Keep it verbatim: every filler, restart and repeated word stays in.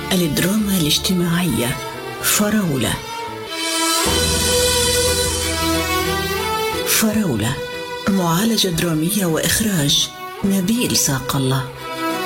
الدراما الاجتماعية فراولة. فراولة معالجة درامية وإخراج نبيل ساق الله.